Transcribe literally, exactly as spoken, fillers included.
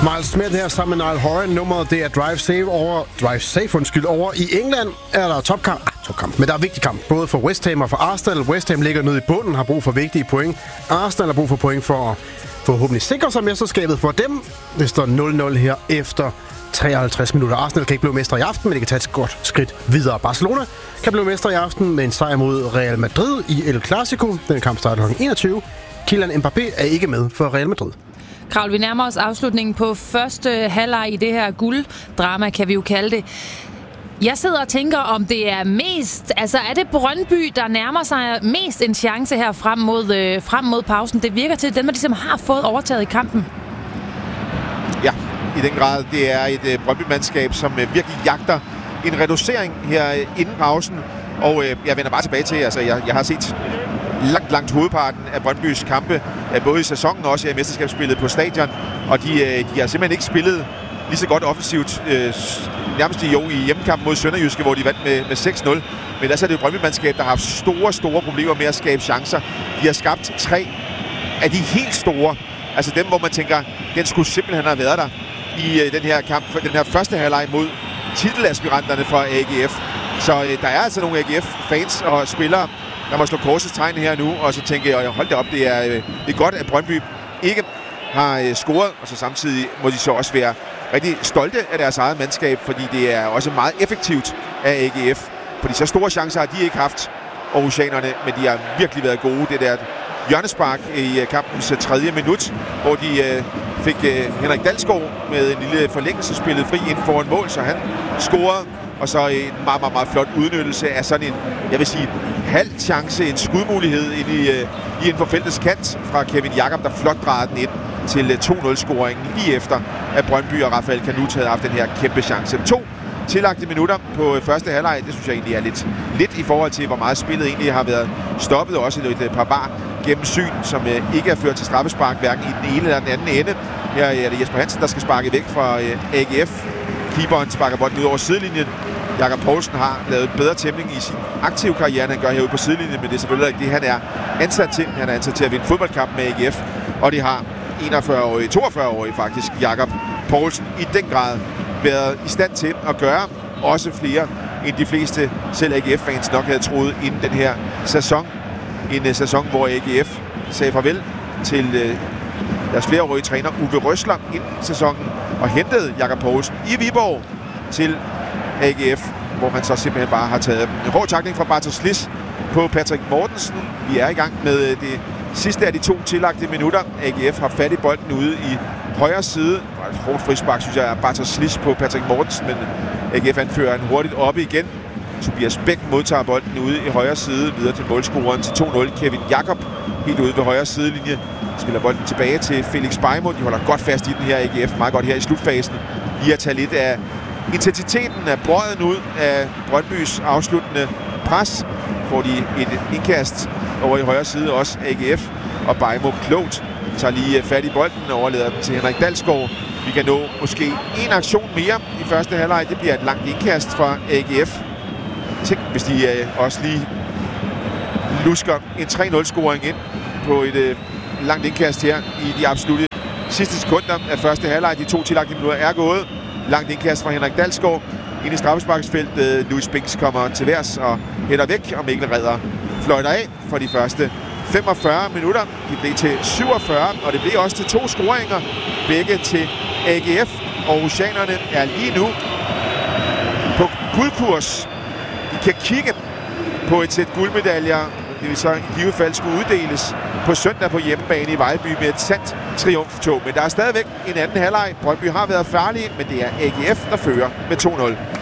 Miles Smith her sammen med Niall Horan. Nummeret det er Drive Safe over Drive Safe undskyld over i England. Er der topkamp? Ah, topkamp. Men der er vigtig kamp både for West Ham og for Arsenal. West Ham ligger nede i bunden, har brug for vigtige point. Arsenal har brug for point for at forhåbentlig sikre sig mesterskabet for dem. Det står nul nul her efter treoghalvtreds minutter. Arsenal kan ikke blive mester i aften, men de kan tage et godt skridt videre. Barcelona kan blive mester i aften med en sejr mod Real Madrid i El Clasico. Den kamp starter klokken enogtyve. Kylian Mbappé er ikke med for Real Madrid. Kravl, vi nærmer os afslutningen på første halvleg i det her gulddrama, kan vi jo kalde det. Jeg sidder og tænker, om det er mest... Altså, er det Brøndby, der nærmer sig mest en chance her frem mod, øh, frem mod pausen? Det virker til, at den, man ligesom har fået overtaget i kampen. Ja, i den grad. Det er et øh, Brøndby-mandskab, som øh, virkelig jagter en reducering her øh, inden pausen. Og øh, jeg vender bare tilbage til, altså, jeg, jeg har set... langt, langt hovedparten af Brøndbys kampe, både i sæsonen og også i mesterskabsspillet på stadion, og de, de har simpelthen ikke spillet lige så godt offensivt, øh, nærmest i, jo, i hjemmekampen mod Sønderjyske, hvor de vandt med, med seks nul. Men der er det jo Brøndby-mandskab, der har haft store, store problemer med at skabe chancer. De har skabt tre af de helt store, altså dem, hvor man tænker, den skulle simpelthen have været der i øh, den her kamp, den her første halvleg mod titelaspiranterne fra A G F. Så øh, der er altså nogle A G F-fans og spillere, der må slå korsets tegn her nu, og så tænker jeg, hold da op, det er, det er godt, at Brøndby ikke har øh, scoret, og så samtidig må de så også være rigtig stolte af deres eget mandskab, fordi det er også meget effektivt af A G F. Fordi så store chancer har de ikke haft, aarhusianerne, men de har virkelig været gode. Det der hjørnespark i øh, kampens tredje minut, hvor de øh, fik øh, Henrik Dalsgaard med en lille forlængelse spillet fri inden for en mål, så han scorede. Og så en meget, meget, meget flot udnyttelse af sådan en, jeg vil sige, halv chance, en skudmulighed ind i, uh, i en forfeltets kant fra Kevin Jakob, der flot drejede den ind til uh, to nul-scoringen lige efter, at Brøndby og Rafael Canut havde haft den her kæmpe chance. To tillagte minutter på uh, første halvleg, det synes jeg egentlig er lidt, lidt i forhold til, hvor meget spillet egentlig har været stoppet, også et, et par bar gennemsyn, som uh, ikke er ført til straffespark, hverken i den ene eller den anden ende. Her er det Jesper Hansen, der skal sparke væk fra uh, A G F. Keeperen sparker bolden ud over sidelinjen. Jakob Poulsen har lavet bedre tæmning i sin aktive karriere, end han gør herude på sidelinjen, men det er selvfølgelig ikke det, han er ansat til. Han er ansat til at vinde fodboldkamp med A G F, og det har enogfyrre-årige, toogfyrre-årige faktisk, Jakob Poulsen i den grad været i stand til at gøre også flere, end de fleste selv A G F-fans nok havde troet inden den her sæson. En uh, sæson, hvor A G F sagde farvel til uh, deres flereårige træner Uwe Røsler inden sæsonen, og hentede Jakob Poulsen i Viborg til A G F, hvor han så simpelthen bare har taget en hård takling fra Bartosz på Patrick Mortensen. Vi er i gang med det sidste af de to tillagte minutter. A G F har fat i bolden ude i højre side. Og et hårdt frispark, synes jeg, er Bartosz på Patrick Mortensen, men A G F anfører en hurtigt oppe igen. Tobias Bæk modtager bolden ude i højre side, videre til målscoreren til to nul. Kevin Jakob helt ude ved højre sidelinje. Spiller bolden tilbage til Felix Beimo. De holder godt fast i den her A G F, meget godt her i slutfasen. Lige at tage lidt af intensiteten af brøden ud af Brøndbys afsluttende pres. Får de et indkast over i højre side, også A G F. Og Beimo klogt tager lige fat i bolden og overlader den til Henrik Dalsgaard. Vi kan nå måske en aktion mere i første halvleg. Det bliver et langt indkast fra A G F. Tænk, hvis de øh, også lige lusker en tre nul-scoring ind på et øh, langt indkast her i de absolutte sidste sekunder af første halvleg. De to tillagte minutter er gået. Langt indkast fra Henrik Dalsgaard ind i straffesparksfeltet. Louis Binks kommer til værs og hætter væk, og Mikkel Redder fløjter af for de første femogfyrre minutter. De blev til syvogfyrre, og det blev også til to scoringer. Begge til A G F. Og aarhusianerne er lige nu på guldkurs. De kan kigge på et sæt guldmedaljer. Det vil så i givet fald skulle uddeles på søndag på hjemmebane i Vejlby med et sandt triumftog. Men der er stadigvæk en anden halvleg. Brøndby har været farlige, men det er A G F, der fører med to nul.